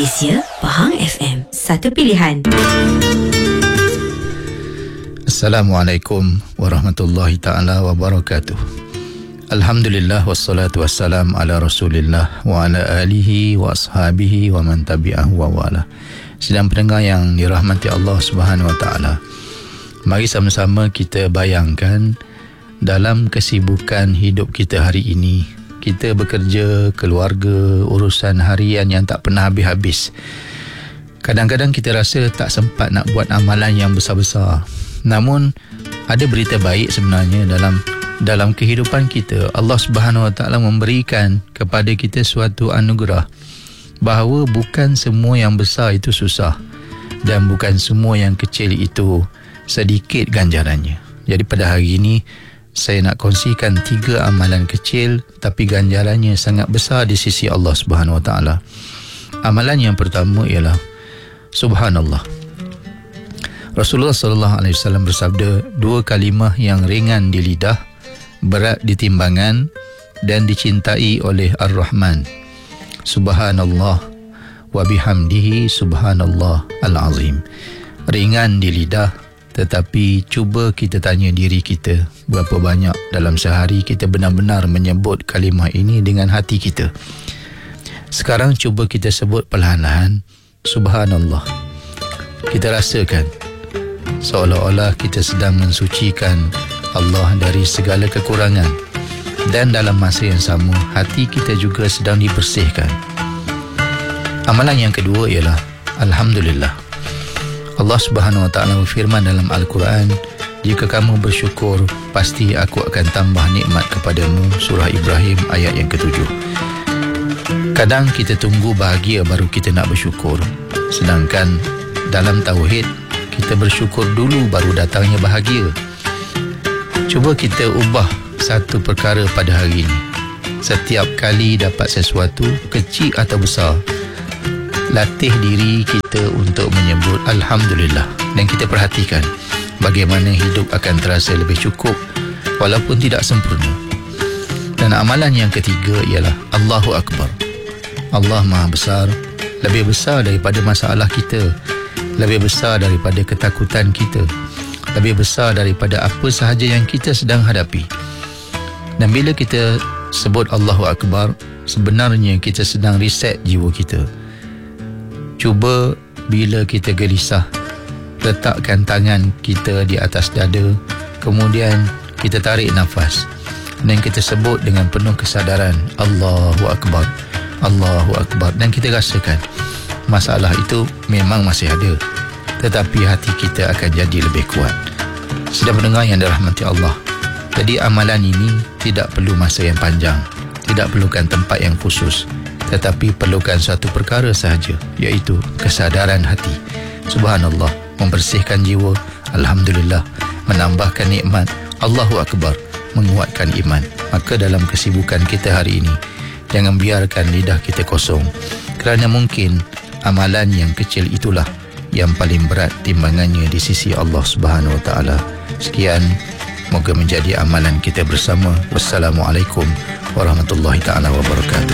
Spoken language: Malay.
Malaysia, Pahang FM, satu pilihan. Assalamualaikum warahmatullahi ta'ala wabarakatuh. Alhamdulillah wassalatu wassalam ala rasulillah wa ala alihi wa ashabihi wa man tabi'ahu wa wala. Sedang pendengar yang dirahmati Allah Subhanahu wa ta'ala, mari sama-sama kita bayangkan dalam kesibukan hidup kita hari ini, kita bekerja, keluarga, urusan harian yang tak pernah habis-habis. Kadang-kadang kita rasa tak sempat nak buat amalan yang besar-besar. Namun ada berita baik sebenarnya dalam kehidupan kita. Allah Subhanahu Wa Taala memberikan kepada kita suatu anugerah bahawa bukan semua yang besar itu susah dan bukan semua yang kecil itu sedikit ganjarannya. Jadi pada hari ini saya nak kongsikan 3 amalan kecil tapi ganjarannya sangat besar di sisi Allah Subhanahu Wa Taala. Amalan yang pertama ialah subhanallah. Rasulullah sallallahu alaihi wasallam bersabda, 2 kalimah yang ringan di lidah, berat di timbangan dan dicintai oleh Ar-Rahman. Subhanallah wa bihamdihi subhanallah al-azim. Ringan di lidah, tetapi cuba kita tanya diri kita, berapa banyak dalam sehari kita benar-benar menyebut kalimah ini dengan hati kita. Sekarang cuba kita sebut perlahan-lahan, subhanallah. Kita rasakan seolah-olah kita sedang mensucikan Allah dari segala kekurangan, dan dalam masa yang sama hati kita juga sedang dibersihkan. Amalan yang kedua ialah alhamdulillah. Allah Subhanahu Wa Taala berfirman dalam Al-Quran, jika kamu bersyukur, pasti aku akan tambah nikmat kepadamu. Surah Ibrahim ayat yang ke-7. Kadang kita tunggu bahagia baru kita nak bersyukur, sedangkan dalam tauhid kita bersyukur dulu baru datangnya bahagia. Cuba kita ubah satu perkara pada hari ini. Setiap kali dapat sesuatu, kecil atau besar, latih diri kita untuk menyebut alhamdulillah, dan kita perhatikan bagaimana hidup akan terasa lebih cukup walaupun tidak sempurna. Dan amalan yang ketiga ialah Allahu Akbar. Allah Maha Besar, lebih besar daripada masalah kita, lebih besar daripada ketakutan kita, lebih besar daripada apa sahaja yang kita sedang hadapi. Dan bila kita sebut Allahu Akbar, sebenarnya kita sedang reset jiwa kita. Cuba bila kita gelisah, letakkan tangan kita di atas dada, kemudian kita tarik nafas dan kita sebut dengan penuh kesadaran, Allahu Akbar, Allahu Akbar. Dan kita rasakan masalah itu memang masih ada, tetapi hati kita akan jadi lebih kuat. Sedang mendengar yang dirahmati Allah, jadi amalan ini tidak perlu masa yang panjang, tidak perlukan tempat yang khusus, tetapi perlukan satu perkara sahaja, iaitu kesadaran hati. Subhanallah, membersihkan jiwa, alhamdulillah, menambahkan nikmat, Allahu Akbar, menguatkan iman. Maka dalam kesibukan kita hari ini, jangan biarkan lidah kita kosong, kerana mungkin amalan yang kecil itulah yang paling berat timbangannya di sisi Allah Subhanahu Wa Taala. Sekian, moga menjadi amalan kita bersama. Wassalamualaikum warahmatullahi taala wabarakatuh.